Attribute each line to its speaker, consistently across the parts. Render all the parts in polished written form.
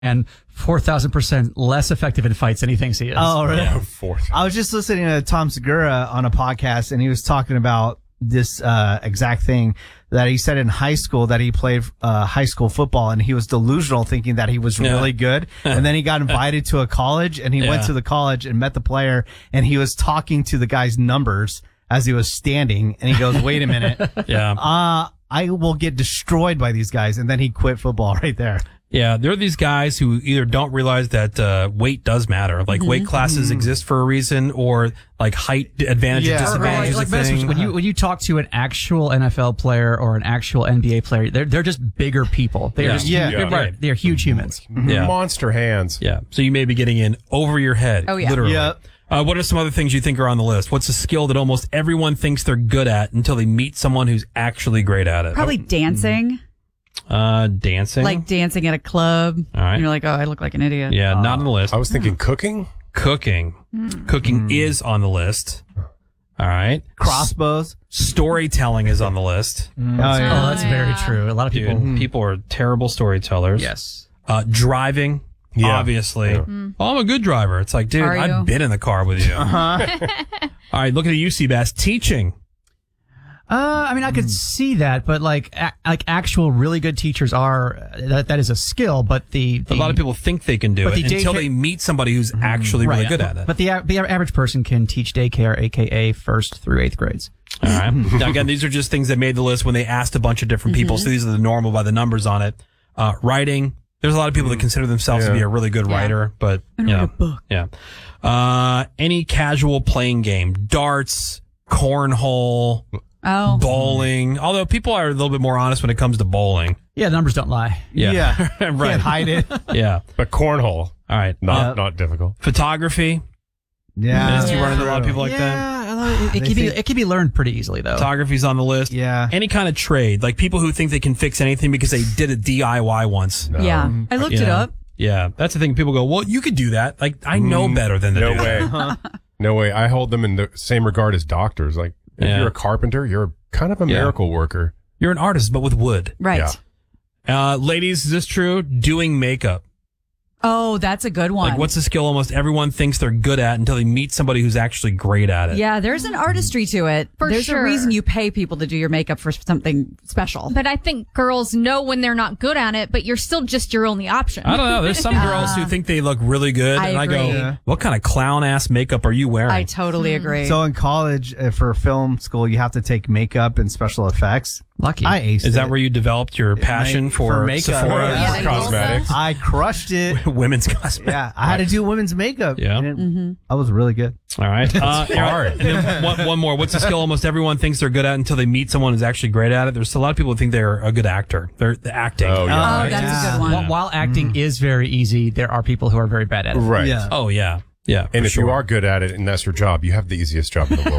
Speaker 1: and 4,000% less effective in fights than he thinks he is.
Speaker 2: Oh, really?
Speaker 3: Yeah,
Speaker 2: I was just listening to Tom Segura on a podcast, and he was talking about this exact thing, that he said in high school that he played high school football, and he was delusional thinking that he was really good. And then he got invited to a college, and he went to the college and met the player, and he was talking to the guy's numbers as he was standing, and he goes, wait a minute. I will get destroyed by these guys. And then he quit football right there.
Speaker 4: Yeah, there are these guys who either don't realize that weight does matter, like weight classes exist for a reason, or like height advantages, disadvantages.
Speaker 1: Like when you talk to an actual NFL player or an actual NBA player, they're just bigger people. They're right. They're huge humans.
Speaker 3: Monster hands.
Speaker 4: Yeah. So you may be getting in over your head.
Speaker 5: Oh, yeah.
Speaker 4: Literally.
Speaker 2: Yeah.
Speaker 4: What are some other things you think are on the list? What's a skill that almost everyone thinks they're good at until they meet someone who's actually great at it?
Speaker 5: Probably dancing.
Speaker 4: Dancing.
Speaker 5: Like dancing at a club.
Speaker 4: All right.
Speaker 5: And you're like, oh, I look like an idiot.
Speaker 4: Yeah, not on the list.
Speaker 3: I was thinking cooking.
Speaker 4: Cooking. Cooking is on the list. All right.
Speaker 2: Crossbows.
Speaker 4: Storytelling is on the list.
Speaker 1: Oh, that's very true. A lot of people.
Speaker 4: People are terrible storytellers.
Speaker 1: Yes.
Speaker 4: Driving.
Speaker 3: Yeah.
Speaker 4: Obviously. Oh, I'm a good driver. It's like, dude, I've been in the car with you. All right, look at you, Seabass. Teaching.
Speaker 1: I mean, I could see that, but like actual really good teachers are, that is a skill, but a
Speaker 4: lot of people think they can do it until they meet somebody who's actually really good at it.
Speaker 1: But the average person can teach daycare, aka 1st through 8th grades.
Speaker 4: All right. Now, again, these are just things that made the list when they asked a bunch of different people. So these are the normal by the numbers on it. Writing. There's a lot of people that consider themselves to be a really good writer, but
Speaker 5: write a book.
Speaker 4: Yeah. Any casual playing game, darts, cornhole, bowling. Although people are a little bit more honest when it comes to bowling.
Speaker 1: Yeah, the numbers don't lie.
Speaker 4: Yeah.
Speaker 2: Right. Can't hide it.
Speaker 4: Yeah.
Speaker 3: But cornhole.
Speaker 4: All right.
Speaker 3: Not difficult.
Speaker 4: Photography.
Speaker 2: Yeah.
Speaker 4: You run into a lot of people like that.
Speaker 1: It can be learned pretty easily, though.
Speaker 4: Photography's on the list.
Speaker 2: Yeah.
Speaker 4: Any kind of trade, like people who think they can fix anything because they did a DIY once.
Speaker 5: No. Yeah. I looked it up.
Speaker 4: Yeah. That's the thing. People go, well, you could do that. Like, I know better than to do that.
Speaker 3: No way. I hold them in the same regard as doctors. Like, if you're a carpenter, you're kind of a miracle worker.
Speaker 4: You're an artist, but with wood.
Speaker 5: Right.
Speaker 4: Yeah. Ladies, is this true? Doing makeup.
Speaker 5: Oh, that's a good one.
Speaker 4: Like, what's a skill almost everyone thinks they're good at until they meet somebody who's actually great at it?
Speaker 5: Yeah, there's an artistry to it. There's a reason you pay people to do your makeup for something special.
Speaker 6: But I think girls know when they're not good at it, but you're still just your only option.
Speaker 4: I don't know. There's some girls who think they look really good. I go, what kind of clown-ass makeup are you wearing?
Speaker 5: I totally agree.
Speaker 2: So in college, for film school, you have to take makeup and special effects.
Speaker 1: Lucky.
Speaker 2: I aced
Speaker 4: Is that where you developed your passion for
Speaker 2: makeup?
Speaker 4: Sephora
Speaker 3: Cosmetics?
Speaker 2: I crushed it.
Speaker 4: Women's cosmetics.
Speaker 2: Yeah, I had to do women's makeup.
Speaker 4: Yeah.
Speaker 2: I was really good.
Speaker 4: All right.
Speaker 3: hard.
Speaker 4: One more. What's a skill almost everyone thinks they're good at until they meet someone who's actually great at it? There's a lot of people who think they're a good actor. They're the acting.
Speaker 3: Oh, yeah.
Speaker 5: That's a good one.
Speaker 1: While acting is very easy, there are people who are very bad at it.
Speaker 3: Right.
Speaker 2: Yeah.
Speaker 4: Oh, yeah. Yeah.
Speaker 3: And if you are good at it and that's your job, you have the easiest job in the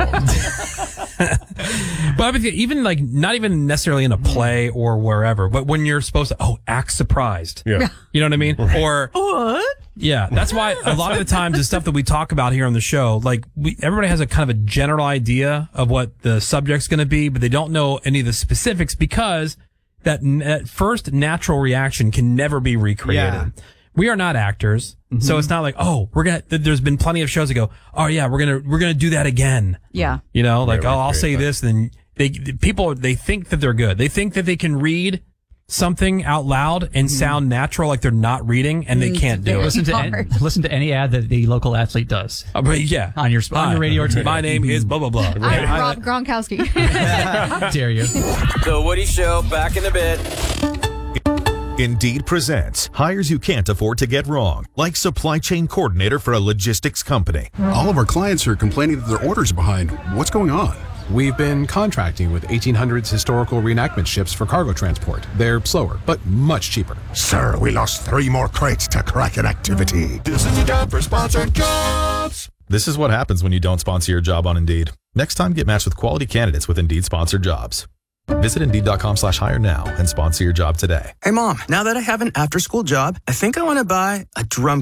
Speaker 3: world.
Speaker 4: But even like not even necessarily in a play or wherever, but when you're supposed to act surprised.
Speaker 3: Yeah.
Speaker 4: You know what I mean?
Speaker 3: Right.
Speaker 4: Or what? Yeah, that's why a lot of the times the stuff that we talk about here on the show, like everybody has a kind of a general idea of what the subject's going to be, but they don't know any of the specifics because that first natural reaction can never be recreated.
Speaker 2: Yeah.
Speaker 4: We are not actors, so it's not like, there's been plenty of shows that go, oh yeah, we're gonna do that again.
Speaker 5: Yeah.
Speaker 4: You know, like, I'll say
Speaker 3: that.
Speaker 4: this, then they think that they're good. They think that they can read something out loud and sound natural, like they're not reading, and they can't do it.
Speaker 1: Listen to any ad that the local athlete does.
Speaker 4: But yeah,
Speaker 1: on your radio or TV.
Speaker 4: My name is blah blah blah.
Speaker 6: I'm Rob Gronkowski.
Speaker 1: How dare you?
Speaker 7: The Woody Show, back in a bit.
Speaker 8: Indeed presents hires you can't afford to get wrong, like supply chain coordinator for a logistics company.
Speaker 9: All of our clients are complaining that their orders are behind. What's going on? We've been contracting with 1800s historical reenactment ships for cargo transport. They're slower, but much cheaper.
Speaker 10: Sir, we lost 3 more crates to Kraken activity. This is your job for sponsored jobs.
Speaker 8: This is what happens when you don't sponsor your job on Indeed. Next time, get matched with quality candidates with Indeed sponsored jobs. Visit Indeed.com/hire now and sponsor your job today.
Speaker 11: Hey, Mom, now that I have an after-school job, I think I want to buy a drum kit.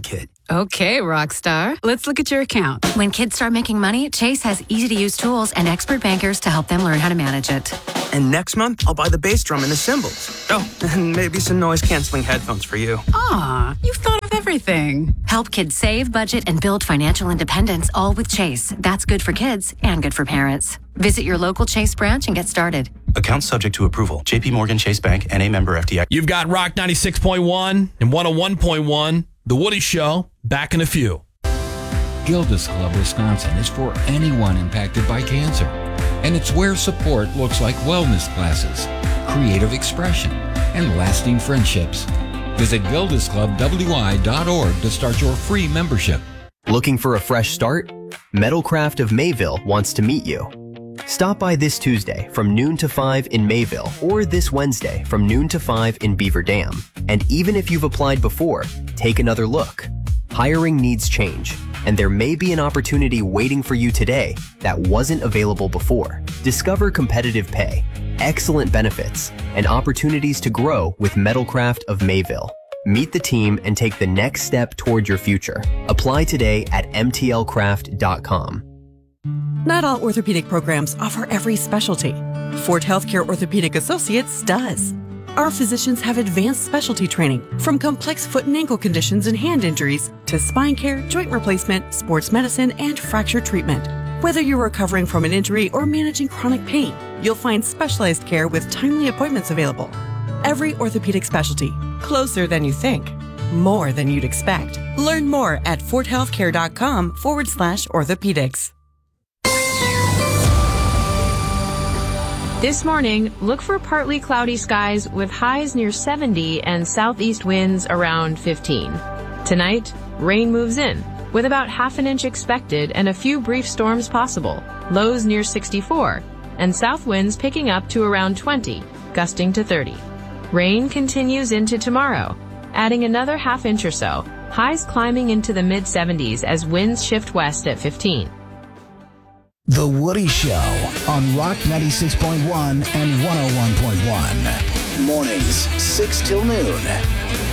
Speaker 11: Okay, Rockstar. Let's look at your account.
Speaker 12: When kids start making money, Chase has easy-to-use tools and expert bankers to help them learn how to manage it.
Speaker 13: And next month, I'll buy the bass drum and the cymbals. Oh, and maybe some noise-canceling headphones for you.
Speaker 11: Aw, you've thought of everything.
Speaker 12: Help kids save, budget, and build financial independence, all with Chase. That's good for kids and good for parents. Visit your local Chase branch and get started.
Speaker 14: Account subject to approval. JP Morgan Chase Bank, N.A. member FDIC.
Speaker 4: You've got Rock 96.1 and 101.1. The Woody Show, back in a few.
Speaker 15: Gilda's Club Wisconsin is for anyone impacted by cancer. And it's where support looks like wellness classes, creative expression, and lasting friendships. Visit gildasclubwi.org to start your free membership.
Speaker 16: Looking for a fresh start? Metalcraft of Mayville wants to meet you. Stop by this Tuesday from noon to 5 in Mayville or this Wednesday from noon to 5 in Beaver Dam. And even if you've applied before, take another look. Hiring needs change, and there may be an opportunity waiting for you today that wasn't available before. Discover competitive pay, excellent benefits, and opportunities to grow with Metalcraft of Mayville. Meet the team and take the next step toward your future. Apply today at mtlcraft.com.
Speaker 17: Not all orthopedic programs offer every specialty. Fort Healthcare Orthopedic Associates does. Our physicians have advanced specialty training, from complex foot and ankle conditions and hand injuries to spine care, joint replacement, sports medicine, and fracture treatment. Whether you're recovering from an injury or managing chronic pain, you'll find specialized care with timely appointments available. Every orthopedic specialty, closer than you think, more than you'd expect. Learn more at forthealthcare.com/orthopedics.
Speaker 18: This morning, look for partly cloudy skies with highs near 70 and southeast winds around 15. Tonight, rain moves in, with about half an inch expected and a few brief storms possible, lows near 64, and south winds picking up to around 20, gusting to 30. Rain continues into tomorrow, adding another half inch or so, highs climbing into the mid-70s as winds shift west at 15.
Speaker 10: The Woody Show on Rock 96.1 and 101.1. Mornings, 6 till noon.